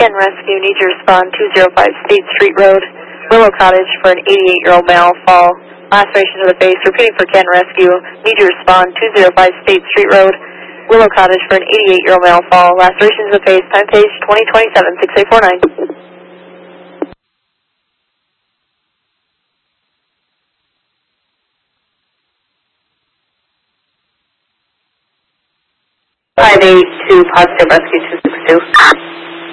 Ken Rescue, need you to respond 205 State Street Road, Willow Cottage for an 88-year-old male, fall, lacerations of the face. Repeating for Ken Rescue, need you to respond 205 State Street Road, Willow Cottage for an 88-year-old male, fall, lacerations of the face, time page 2027-6849. Five eight two positive rescue 262.